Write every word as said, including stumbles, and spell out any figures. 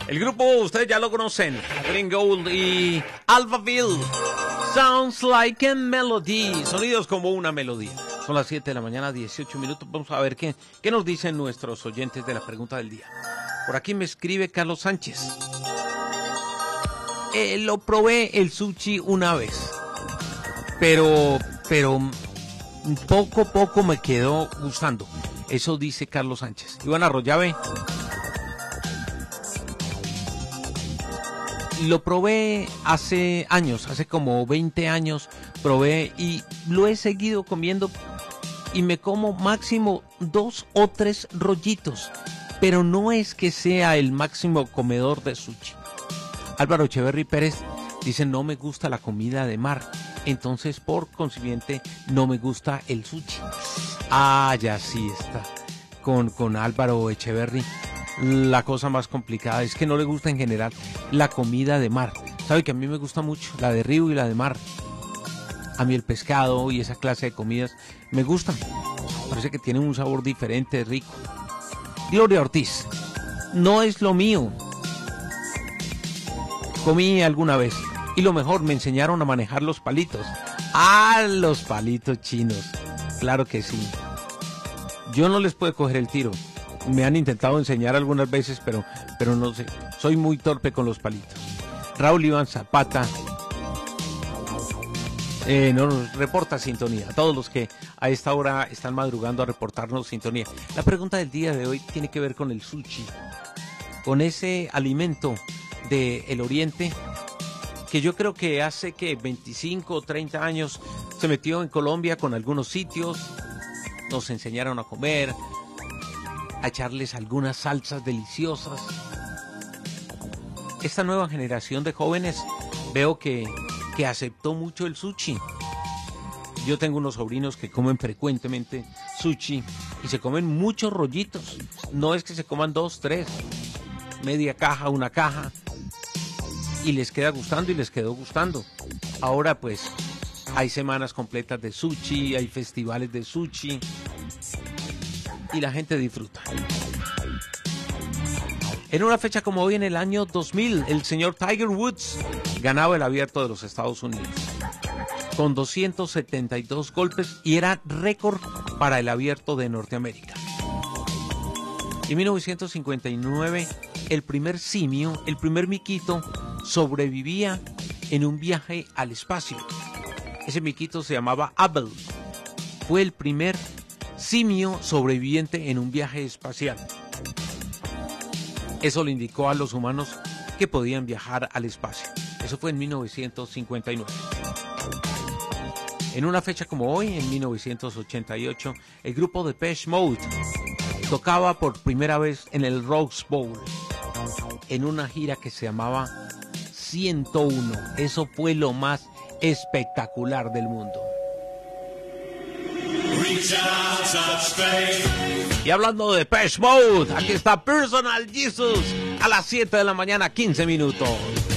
El grupo, ustedes ya lo conocen, Green Gold y Alphaville. Sounds like a melody. Sonidos como una melodía. Son las siete de la mañana, dieciocho minutos. Vamos a ver qué, qué nos dicen nuestros oyentes de la pregunta del día. Por aquí me escribe Carlos Sánchez. Eh, lo probé el sushi una vez. Pero, pero poco a poco me quedó gustando. Eso dice Carlos Sánchez. Iván Arroyave. Lo probé hace años, hace como veinte años probé y lo he seguido comiendo y me como máximo dos o tres rollitos, pero no es que sea el máximo comedor de sushi. Álvaro Echeverry Pérez dice: no me gusta la comida de mar, entonces por consiguiente no me gusta el sushi. Ah, ya sí está con, con Álvaro Echeverry. La cosa más complicada es que no le gusta en general la comida de mar. Sabe que a mí me gusta mucho la de río y la de mar. A mí el pescado y esa clase de comidas me gustan. Parece que tienen un sabor diferente, rico. Gloria Ortiz: no es lo mío. Comí alguna vez y lo mejor, me enseñaron a manejar los palitos. Ah, los palitos chinos. Claro que sí. Yo no les puedo coger el tiro. Me han intentado enseñar algunas veces, pero, pero no sé. Soy muy torpe con los palitos. Raúl Iván Zapata eh, nos reporta sintonía. Todos los que a esta hora están madrugando a reportarnos sintonía. La pregunta del día de hoy tiene que ver con el sushi, con ese alimento del Oriente que yo creo que hace que veinticinco o treinta años se metió en Colombia con algunos sitios. Nos enseñaron a comer, a echarles algunas salsas deliciosas. Esta nueva generación de jóvenes veo que, que aceptó mucho el sushi. Yo tengo unos sobrinos que comen frecuentemente sushi y se comen muchos rollitos. No es que se coman dos, tres, media caja, una caja, y les queda gustando y les quedó gustando. Ahora pues hay semanas completas de sushi, hay festivales de sushi y la gente disfruta. En una fecha como hoy, en el año dos mil, el señor Tiger Woods ganaba el Abierto de los Estados Unidos con doscientos setenta y dos golpes y era récord para el Abierto de Norteamérica. En mil novecientos cincuenta y nueve, el primer simio, el primer miquito, sobrevivía en un viaje al espacio. Ese miquito se llamaba Abel. Fue el primer simio sobreviviente en un viaje espacial. Eso le indicó a los humanos que podían viajar al espacio. Eso fue en mil novecientos cincuenta y nueve. En una fecha como hoy, en mil novecientos ochenta y ocho, el grupo Depeche Mode tocaba por primera vez en el Rose Bowl, en una gira que se llamaba ciento uno. Eso fue lo más espectacular del mundo. Y hablando de Depeche Mode, aquí está Personal Jesus a las siete de la mañana, quince minutos.